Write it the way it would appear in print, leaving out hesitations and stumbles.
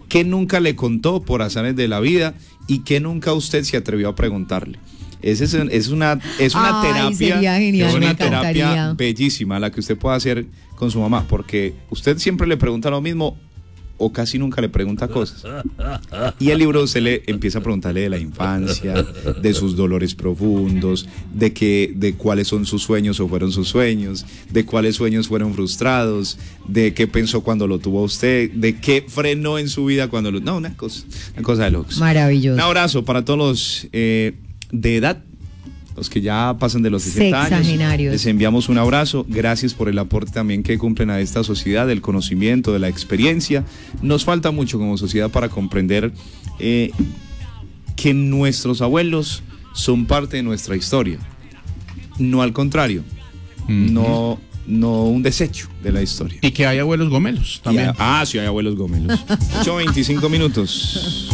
¿Qué nunca le contó por azares de la vida y qué nunca usted se atrevió a preguntarle? Es una terapia, sería genial, es una me terapia encantaría. bellísima la que usted puede hacer con su mamá, porque usted siempre le pregunta lo mismo o casi nunca le pregunta cosas. Y el libro usted le empieza a preguntarle de la infancia, de sus dolores profundos, de cuáles son sus sueños o fueron sus sueños, de cuáles sueños fueron frustrados, de qué pensó cuando lo tuvo usted, de qué frenó en su vida cuando lo... No, una cosa de locos. Maravilloso. Un abrazo para todos los de edad, los que ya pasan de los 60 años. Sexagenarios. Les enviamos un abrazo. Gracias por el aporte también que cumplen a esta sociedad, del conocimiento, de la experiencia. Nos falta mucho como sociedad para comprender que nuestros abuelos son parte de nuestra historia. No al contrario. No un desecho de la historia. Y que hay abuelos gomelos también. Sí, hay abuelos gomelos. 8:25 minutos.